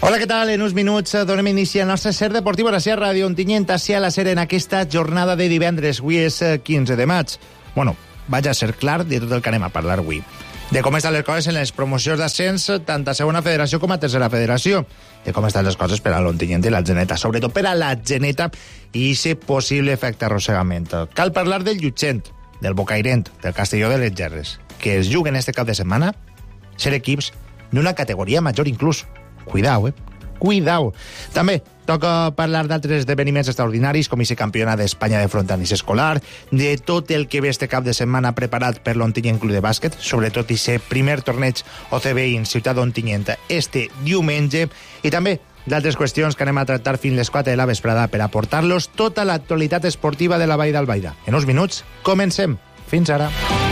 Hola, què tal? En uns minuts donem inici al nostre Ser Deportiu a la Ser Ràdio Ontinyent a la Ser en aquesta jornada de divendres. Avui és 15 de maig. Bueno, vaig a ser clar de tot el que anem a parlar avui. De com estan les coses en les promocions d'ascens, tant a segona federació com a tercera federació. De com estan les coses per a l'Ontinyent i la Geneta, sobretot per a la Geneta i aquest possible efecte arrossegament. Cal parlar del Llutxent, del Bocairent, del Castelló de les Gerres, que es juguen este cap de setmana ser equips d'una categoria major inclús. Cuidao, Cuidao. També toca parlar d'altres esdeveniments extraordinaris, com aquest campionat d'Espanya de frontanís escolar, de tot el que ve este cap de setmana preparat per l'Ontinyent Club de Bàsquet, sobretot aquest primer torneig OCB en Ciutat d'Ontinyent este diumenge, i també d'altres qüestions que anem a tractar fins les 4 de la vesprada per aportar-los tota l'actualitat esportiva de la Vall d'Albaida. En uns minuts, comencem. Fins ara.